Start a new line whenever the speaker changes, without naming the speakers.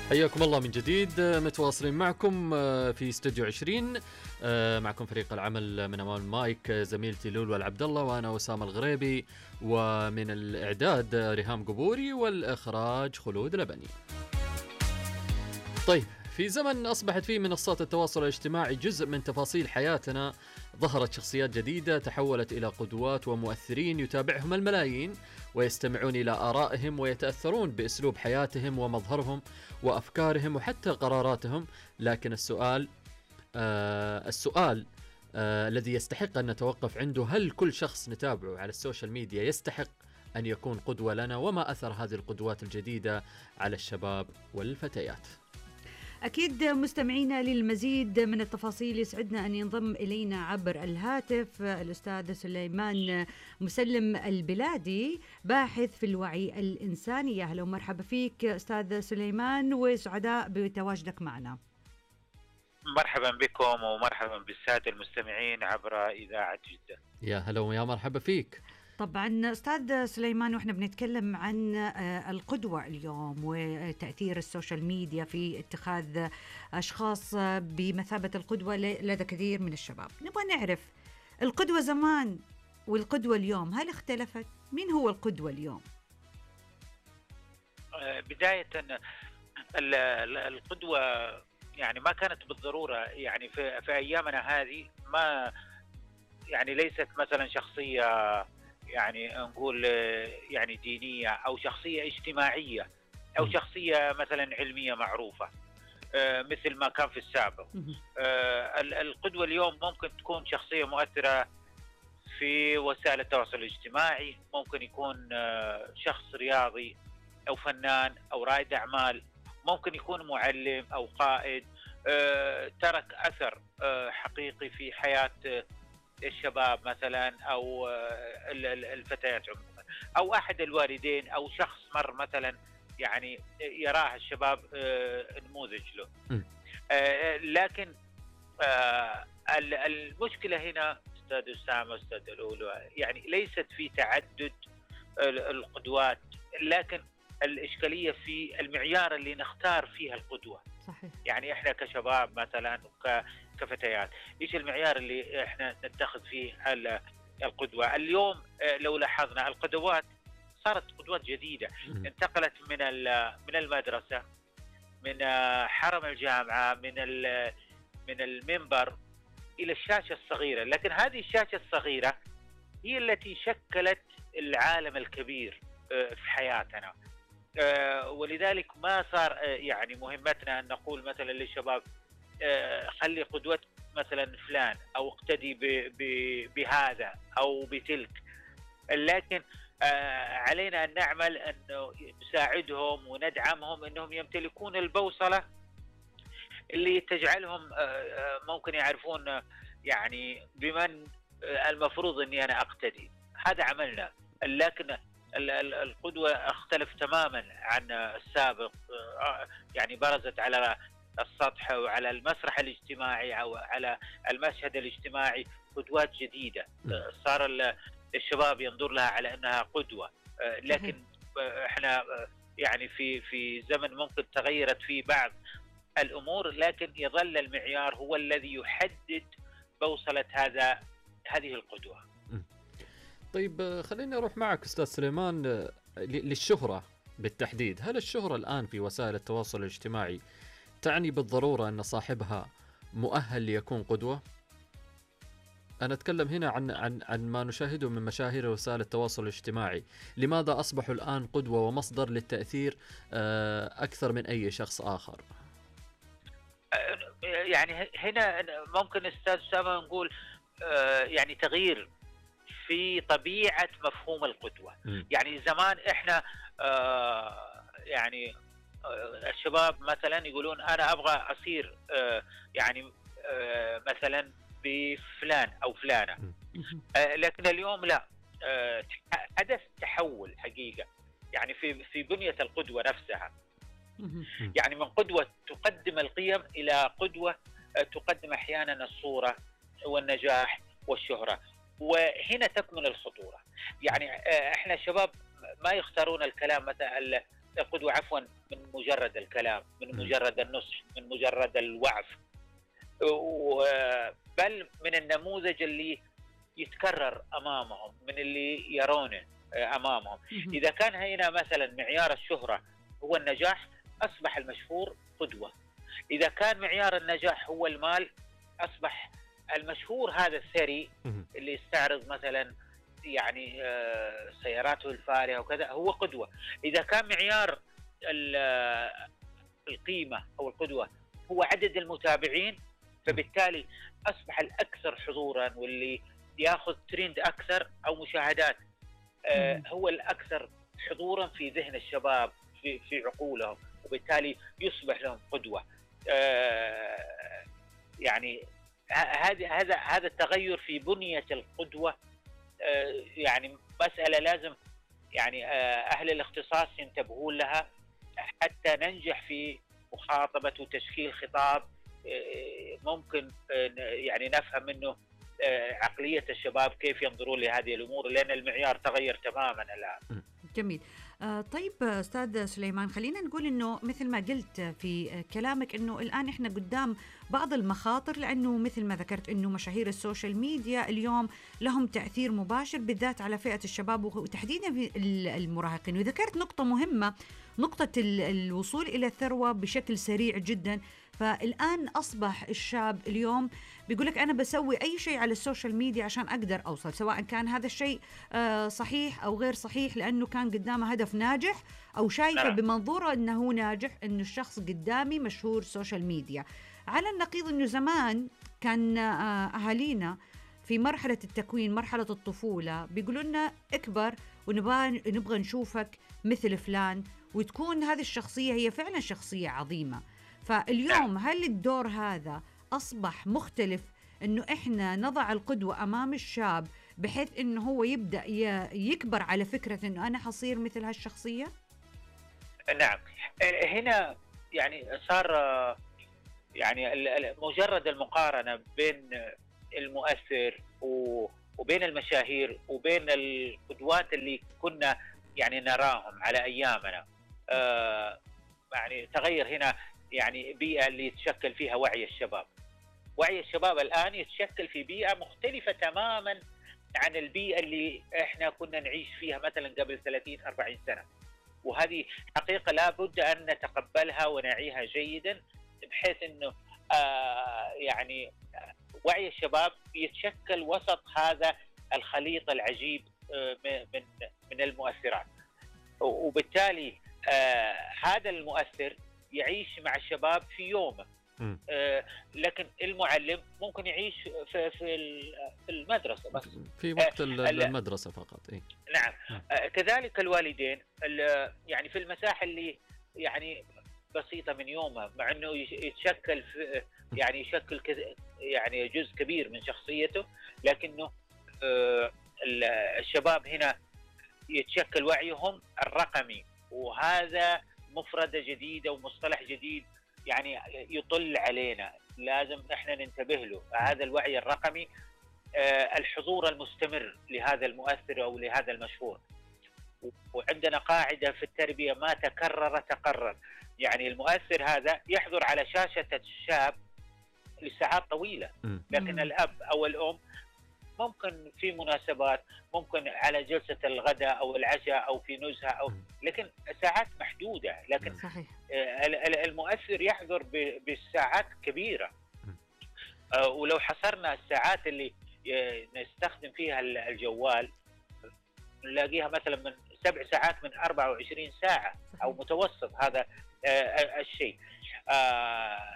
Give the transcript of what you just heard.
حياكم الله من جديد. متواصلين معكم في استوديو 20. معكم فريق العمل من أمام المايك زميلتي لولو العبد الله وأنا أسامة الغريبي، ومن الإعداد ريهام قبوري والإخراج خلود لبني. طيب، في زمن أصبحت فيه منصات التواصل الاجتماعي جزء من تفاصيل حياتنا، ظهرت شخصيات جديدة تحولت إلى قدوات ومؤثرين يتابعهم الملايين ويستمعون إلى آرائهم ويتأثرون بأسلوب حياتهم ومظهرهم وأفكارهم وحتى قراراتهم. لكن السؤال الذي يستحق أن نتوقف عنده: هل كل شخص نتابعه على السوشيال ميديا يستحق أن يكون قدوة لنا؟ وما أثر هذه القدوات الجديدة على الشباب والفتيات؟
أكيد مستمعينا، للمزيد من التفاصيل يسعدنا أن ينضم إلينا عبر الهاتف الأستاذ سليمان مسلم البلادي، باحث في الوعي الإنساني. أهلا ومرحبا فيك أستاذ سليمان، وسعداء بتواجدك معنا.
مرحبا بكم ومرحبا بالسادة المستمعين عبر إذاعة جدة.
يا هلا ويا مرحبا فيك.
طبعا أستاذ سليمان، وإحنا بنتكلم عن القدوة اليوم وتأثير السوشيال ميديا في اتخاذ أشخاص بمثابة القدوة لدى كثير من الشباب، نبغى نعرف القدوة زمان والقدوة اليوم، هل اختلفت؟ مين هو القدوة اليوم؟
بداية القدوة يعني ما كانت بالضرورة، يعني في أيامنا هذه ما يعني ليست مثلا شخصية يعني نقول يعني دينية أو شخصية اجتماعية أو شخصية مثلا علمية معروفة مثل ما كان في السابق. القدوة اليوم ممكن تكون شخصية مؤثرة في وسائل التواصل الاجتماعي، ممكن يكون شخص رياضي أو فنان أو رائد أعمال، ممكن يكون معلم أو قائد ترك أثر حقيقي في حياة الشباب مثلا أو الفتيات عموما، أو أحد الوالدين أو شخص مر مثلا يعني يراه الشباب نموذج له. لكن المشكلة هنا أستاذ أسامة أستاذ لولو يعني ليست في تعدد القدوات، لكن الإشكالية في المعيار اللي نختار فيها القدوة.
صحيح.
يعني إحنا كشباب مثلا كفتيات إيش المعيار اللي إحنا نتخذ فيه القدوة؟ اليوم لو لاحظنا القدوات صارت قدوات جديدة، انتقلت من المدرسة، من حرم الجامعة، من المنبر إلى الشاشة الصغيرة. لكن هذه الشاشة الصغيرة هي التي شكلت العالم الكبير في حياتنا، ولذلك ما صار يعني مهمتنا أن نقول مثلا للشباب خلي قدوة مثلا فلان أو اقتدي بهذا أو بتلك، لكن علينا أن نعمل أن نساعدهم وندعمهم أنهم يمتلكون البوصلة اللي تجعلهم ممكن يعرفون يعني بمن المفروض أني أنا أقتدي. هذا عملنا، لكن القدوة اختلف تماما عن السابق، يعني برزت على السطح وعلى المسرح الاجتماعي أو على المشهد الاجتماعي قدوات جديدة، صار الشباب ينظر لها على أنها قدوة. لكن احنا يعني في زمن ممكن تغيرت فيه بعض الأمور، لكن يظل المعيار هو الذي يحدد بوصلة هذه القدوة.
طيب، خليني أروح معك أستاذ سليمان للشهرة بالتحديد. هل الشهرة الآن في وسائل التواصل الاجتماعي تعني بالضرورة أن صاحبها مؤهل ليكون قدوة؟ أنا أتكلم هنا عن ما نشاهده من مشاهير وسائل التواصل الاجتماعي. لماذا أصبحوا الآن قدوة ومصدر للتأثير أكثر من أي شخص آخر؟
يعني هنا ممكن أستاذ سامة نقول يعني تغيير في طبيعة مفهوم القدوة. يعني زمان إحنا يعني الشباب مثلا يقولون أنا أبغى أصير يعني مثلا بفلان أو فلانة، لكن اليوم لا، حدث تحول حقيقة يعني في بنية القدوة نفسها. يعني من قدوة تقدم القيم إلى قدوة تقدم أحيانا الصورة والنجاح والشهرة، وهنا تكمن الخطورة. يعني احنا الشباب ما يختارون الكلام مثلا القدوة عفوا من مجرد الكلام، من مجرد النصح، من مجرد الوعظ، بل من النموذج اللي يتكرر أمامهم، من اللي يرونه أمامهم. إذا كان هنا مثلا معيار الشهرة هو النجاح، أصبح المشهور قدوة. إذا كان معيار النجاح هو المال، أصبح المشهور هذا الثري اللي يستعرض مثلا يعني سياراته الفارهة وكذا هو قدوة. إذا كان معيار القيمة أو القدوة هو عدد المتابعين، فبالتالي أصبح الأكثر حضورا واللي يأخذ ترند أكثر أو مشاهدات هو الأكثر حضورا في ذهن الشباب، في عقولهم، وبالتالي يصبح لهم قدوة. يعني هذا التغير في بنية القدوة يعني مسألة لازم يعني أهل الاختصاص ينتبهون لها حتى ننجح في مخاطبة وتشكيل خطاب ممكن يعني نفهم منه عقلية الشباب كيف ينظرون لهذه الأمور، لأن المعيار تغير تماما الآن.
جميل. طيب أستاذ سليمان، خلينا نقول أنه مثل ما قلت في كلامك أنه الآن إحنا قدام بعض المخاطر، لأنه مثل ما ذكرت أنه مشاهير السوشيال ميديا اليوم لهم تأثير مباشر بالذات على فئة الشباب وتحديدا في المراهقين. وذكرت نقطة مهمة، نقطة الوصول إلى الثروة بشكل سريع جدا. فالآن أصبح الشاب اليوم بيقولك أنا بسوي أي شيء على السوشيال ميديا عشان أقدر أوصل، سواء كان هذا الشيء صحيح أو غير صحيح، لأنه كان قدامه هدف ناجح أو شايفه بمنظوره أنه ناجح، أنه الشخص قدامي مشهور سوشيال ميديا. على النقيض أنه زمان كان أهالينا في مرحلة التكوين، مرحلة الطفولة، بيقولوا لنا اكبر ونبغى نشوفك مثل فلان، وتكون هذه الشخصية هي فعلا شخصية عظيمة. فاليوم هل الدور هذا أصبح مختلف، أنه إحنا نضع القدوة أمام الشاب بحيث أنه هو يبدأ يكبر على فكرة أنه أنا حصير مثل هالشخصية؟
نعم، هنا يعني صار يعني مجرد المقارنة بين المؤثر وبين المشاهير وبين القدوات اللي كنا يعني نراهم على أيامنا، يعني تغير هنا يعني بيئة اللي يتشكل فيها وعي الشباب. وعي الشباب الآن يتشكل في بيئة مختلفة تماما عن البيئة اللي احنا كنا نعيش فيها مثلا قبل 30-40 سنة، وهذه حقيقة لا بد أن نتقبلها ونعيها جيدا، بحيث أنه يعني وعي الشباب يتشكل وسط هذا الخليط العجيب من المؤثرات، وبالتالي هذا المؤثر يعيش مع الشباب في يومه. لكن المعلم ممكن يعيش في المدرسة بس،
في وقت المدرسة فقط.
نعم. كذلك الوالدين يعني في المساحة اللي يعني بسيطة من يومه، مع أنه يتشكل يعني يشكل يعني جزء كبير من شخصيته، لكنه الشباب هنا يتشكل وعيهم الرقمي، وهذا مفردة جديدة ومصطلح جديد يعني يطل علينا، لازم احنا ننتبه له. هذا الوعي الرقمي، الحضور المستمر لهذا المؤثر أو لهذا المشهور. وعندنا قاعدة في التربية: ما تكرر تقرر. يعني المؤثر هذا يحضر على شاشة الشاب لساعات طويلة، لكن الأب أو الأم ممكن في مناسبات، ممكن على جلسة الغداء أو العشاء أو في نزهة أو، لكن ساعات محدودة. لكن
صحيح.
المؤثر يحضر بالساعات كبيرة. ولو حصرنا الساعات اللي نستخدم فيها الجوال نلاقيها مثلا من 7 ساعات من 24 ساعة أو متوسط هذا الشيء.